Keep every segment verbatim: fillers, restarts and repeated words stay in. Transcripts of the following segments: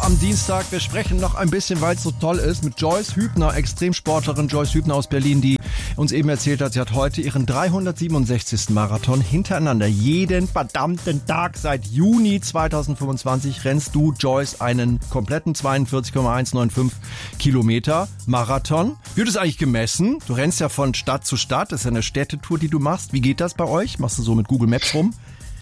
am Dienstag. Wir sprechen noch ein bisschen, weil es so toll ist, mit Joyce Hübner, Extremsportlerin Joyce Hübner aus Berlin, die uns eben erzählt hat, sie hat heute ihren dreihundertsiebenundsechzigsten Marathon hintereinander. Jeden verdammten Tag seit Juni zweitausendfünfundzwanzig rennst du, Joyce, einen kompletten zweiundvierzig Komma hundertfünfundneunzig Kilometer Marathon. Wird es eigentlich gemessen? Du rennst ja von Stadt zu Stadt. Das ist ja eine Städtetour, die du machst. Wie geht das bei euch? Machst du so mit Google Maps rum?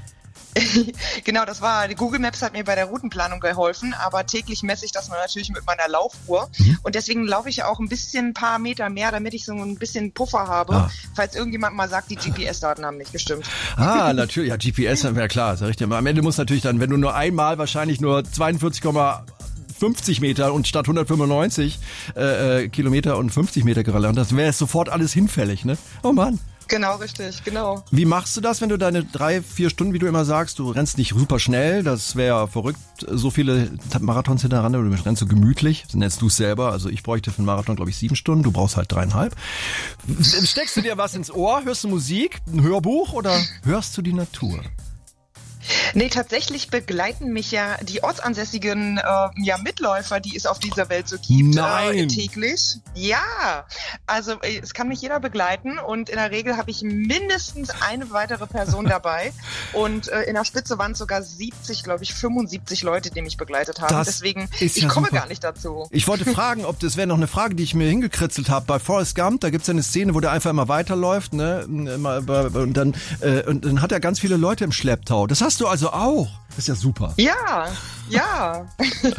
Genau, das war, Google Maps hat mir bei der Routenplanung geholfen, aber täglich messe ich das natürlich mit meiner Laufuhr mhm. und deswegen laufe ich auch ein bisschen, ein paar Meter mehr, damit ich so ein bisschen Puffer habe, ah. falls irgendjemand mal sagt, die G P S-Daten haben nicht gestimmt. Ah, natürlich, ja, G P S, ja klar, ist ja richtig. Aber am Ende muss natürlich dann, wenn du nur einmal wahrscheinlich nur zweiundvierzig Komma fünfzig Meter und statt hundertfünfundneunzig äh, Kilometer und fünfzig Meter gerannt hast, wäre es sofort alles hinfällig, ne? Oh Mann. Genau, richtig, genau. Wie machst du das, wenn du deine drei, vier Stunden, wie du immer sagst, du rennst nicht super schnell, das wäre ja verrückt, so viele Marathons hintereinander, du rennst so gemütlich, so nennst du es selber, also ich bräuchte für einen Marathon, glaube ich, sieben Stunden, du brauchst halt dreieinhalb. Steckst du dir was ins Ohr, hörst du Musik, ein Hörbuch oder hörst du die Natur? Nee, tatsächlich begleiten mich ja die ortsansässigen äh, ja, Mitläufer, die es auf dieser Welt so gibt, Nein. Äh, täglich. Ja, also äh, es kann mich jeder begleiten und in der Regel habe ich mindestens eine weitere Person dabei und äh, in der Spitze waren es sogar siebzig, glaube ich, fünfundsiebzig Leute, die mich begleitet haben. Das Deswegen, ist ich ja komme super. gar nicht dazu. Ich wollte fragen, ob das wäre noch eine Frage, die ich mir hingekritzelt habe. Bei Forrest Gump, da gibt's ja eine Szene, wo der einfach immer weiterläuft, ne, und dann, äh, und dann hat er ganz viele Leute im Schlepptau. Das hast du also auch. Das ist ja super. Ja, ja.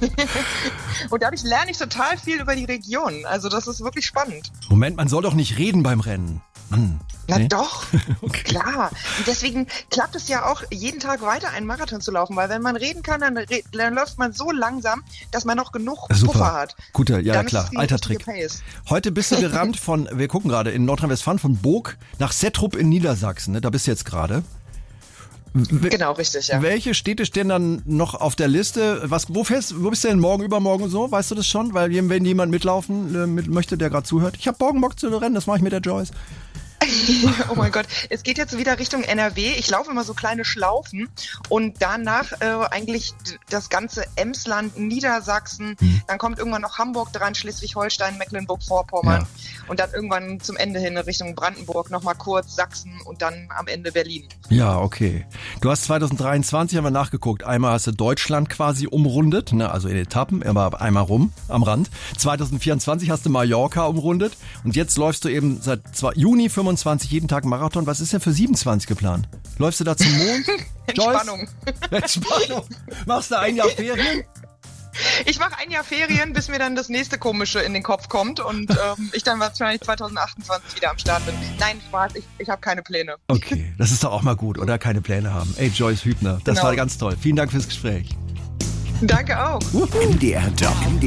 Und dadurch lerne ich total viel über die Region. Also das ist wirklich spannend. Moment, man soll doch nicht reden beim Rennen. Mann. Na nee? doch, okay. Klar. Und deswegen klappt es ja auch, jeden Tag weiter einen Marathon zu laufen, weil wenn man reden kann, dann, re- dann läuft man so langsam, dass man noch genug Super. Puffer hat. Guter, ja, dann klar, alter Trick. Pace. Heute bist du gerannt von, wir gucken gerade, in Nordrhein-Westfalen von Burg nach Settrup in Niedersachsen, ne? Da bist du jetzt gerade. Genau, richtig, ja. Welche Städte stehen dann noch auf der Liste? Was, wo, fährst, wo bist du denn morgen, übermorgen so? Weißt du das schon? Weil wenn jemand mitlaufen äh, mit, möchte, der gerade zuhört. Ich habe morgen Bock zu rennen, das mache ich mit der Joyce. Oh mein Gott, es geht jetzt wieder Richtung N R W. Ich laufe immer so kleine Schlaufen und danach äh, eigentlich das ganze Emsland, Niedersachsen, hm. dann kommt irgendwann noch Hamburg dran, Schleswig-Holstein, Mecklenburg-Vorpommern ja. und dann irgendwann zum Ende hin Richtung Brandenburg nochmal kurz Sachsen und dann am Ende Berlin. Ja, okay. Du hast zweitausenddreiundzwanzig, haben wir nachgeguckt, einmal hast du Deutschland quasi umrundet, ne, also in Etappen, aber einmal rum am Rand. zweitausendvierundzwanzig hast du Mallorca umrundet und jetzt läufst du eben seit Juni fünfundzwanzig jeden Tag Marathon. Was ist denn für siebenundzwanzig geplant? Läufst du da zum Mond? Entspannung. Entspannung. Machst du ein Jahr Ferien? Ich mache ein Jahr Ferien, bis mir dann das nächste Komische in den Kopf kommt und ähm, ich dann wahrscheinlich zweitausendachtundzwanzig wieder am Start bin. Nein, Spaß, ich, ich habe keine Pläne. Okay, das ist doch auch mal gut, oder? Keine Pläne haben. Ey, Joyce Hübner, das genau. war ganz toll. Vielen Dank fürs Gespräch. Danke auch. M D R Doc.